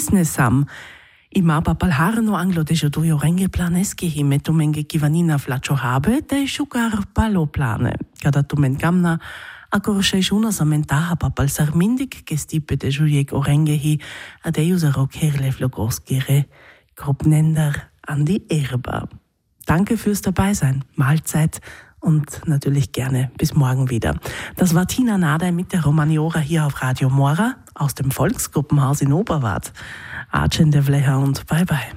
business sam. Ima papal harno anglo dežo dujo renge planeski hime tu menge kivanina flačo habe, te šukar palo plane. Kada tu men gamna, ako šejšuna zamentaha papal sarmindik gestipe dežo jeg orenge hi, a de usero kerle flogorskire, grobnender an die Erba. Danke fürs Dabeisein, Mahlzeit und natürlich gerne bis morgen wieder. Das war Tina Nadey mit der Romaniora hier auf Radio Mora aus dem Volksgruppenhaus in Oberwart. Archen de Vleher und bye bye.